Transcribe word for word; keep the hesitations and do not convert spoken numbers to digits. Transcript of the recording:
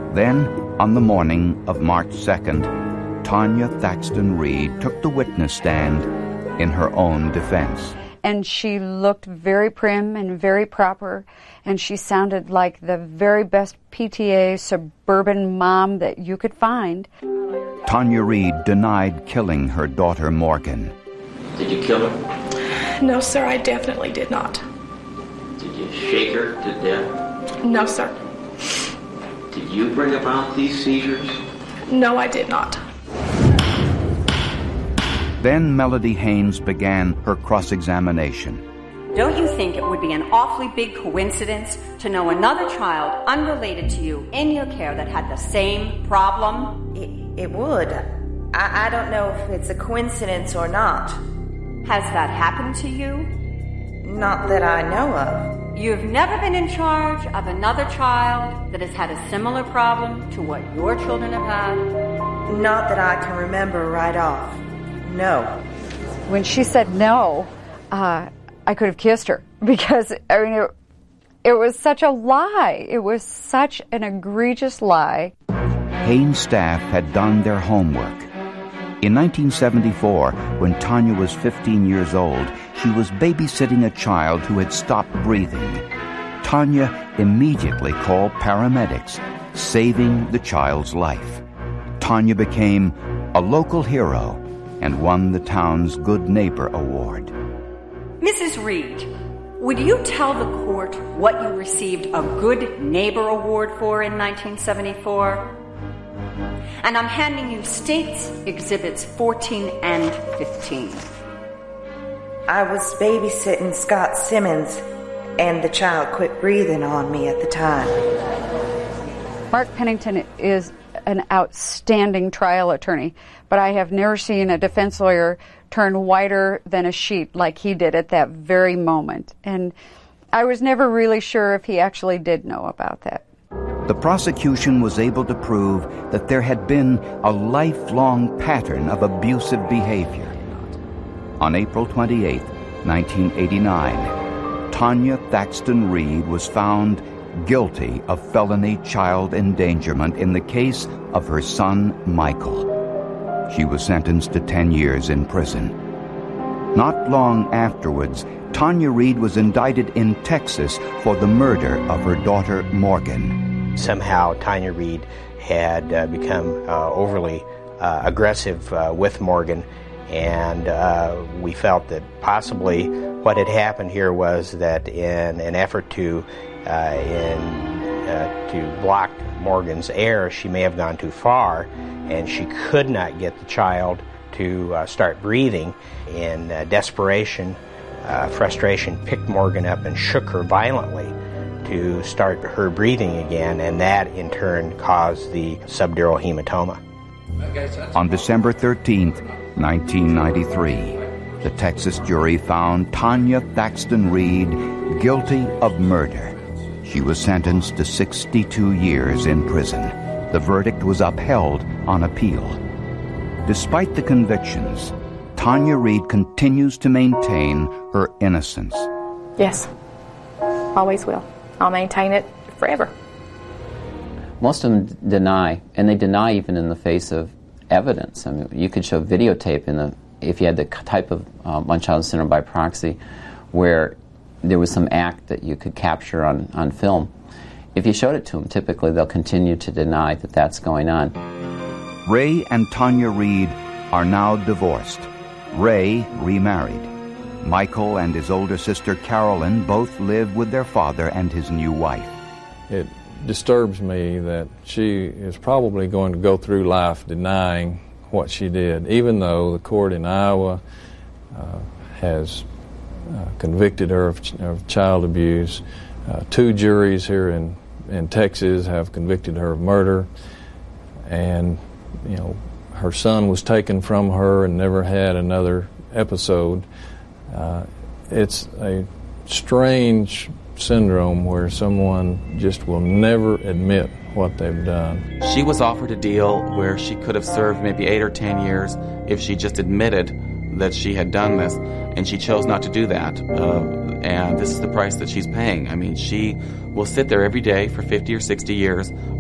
Then, on the morning of March second, Tanya Thaxton Reed took the witness stand in her own defense. And she looked very prim and very proper, and she sounded like the very best P T A suburban mom that you could find. Tanya Reed denied killing her daughter Morgan. Did you kill her? No, sir, I definitely did not. Did you shake her to death? No, sir. Did you bring about these seizures? No, I did not. Then Melody Haynes began her cross-examination. Don't you think it would be an awfully big coincidence to know another child unrelated to you in your care that had the same problem? It, it would. I, I don't know if it's a coincidence or not. Has that happened to you? Not that I know of. You've never been in charge of another child that has had a similar problem to what your children have had? Not that I can remember right off. No. When she said no, uh, I could have kissed her because, I mean, it, it was such a lie. It was such an egregious lie. Haynes staff had done their homework. In nineteen seventy-four, when Tanya was fifteen years old, she was babysitting a child who had stopped breathing. Tanya immediately called paramedics, saving the child's life. Tanya became a local hero and won the town's Good Neighbor Award. Missus Reed, would you tell the court what you received a Good Neighbor Award for in nineteen seventy-four? And I'm handing you States Exhibits fourteen and fifteen. I was babysitting Scott Simmons, and the child quit breathing on me at the time. Mark Pennington is an outstanding trial attorney, but I have never seen a defense lawyer turn whiter than a sheet like he did at that very moment. And I was never really sure if he actually did know about that. The prosecution was able to prove that there had been a lifelong pattern of abusive behavior. On April twenty-eighth, nineteen eighty-nine, Tanya Thaxton Reed was found guilty of felony child endangerment in the case of her son, Michael. She was sentenced to ten years in prison. Not long afterwards, Tanya Reed was indicted in Texas for the murder of her daughter, Morgan. Somehow, Tanya Reed had uh, become uh, overly uh, aggressive uh, with Morgan, and uh, we felt that possibly what had happened here was that in an effort to uh, in uh, to block Morgan's air, she may have gone too far, and she could not get the child to uh, start breathing. In uh, desperation, uh, frustration, picked Morgan up and shook her violently to start her breathing again, and that in turn caused the subdural hematoma. On December thirteenth, nineteen ninety-three, the Texas jury found Tanya Thaxton Reed guilty of murder. She was sentenced to sixty-two years in prison. The verdict was upheld on appeal. Despite the convictions, Tanya Reed continues to maintain her innocence. Yes, always will. I'll maintain it forever. Most of them deny, and they deny even in the face of evidence. I mean, you could show videotape in the if you had the type of uh, Munchausen syndrome by proxy, where there was some act that you could capture on, on film. If you showed it to them, typically they'll continue to deny that that's going on. Ray and Tanya Reed are now divorced. Ray remarried. Michael and his older sister Carolyn both live with their father and his new wife. It disturbs me that she is probably going to go through life denying what she did, even though the court in Iowa uh, has uh, convicted her of, ch- of child abuse. Uh, two juries here in, in Texas have convicted her of murder, and you know her son was taken from her and never had another episode. Uh, it's a strange syndrome where someone just will never admit what they've done. She was offered a deal where she could have served maybe eight or ten years if she just admitted that she had done this, and she chose not to do that. Uh, and this is the price that she's paying. I mean, she will sit there every day for fifty or sixty years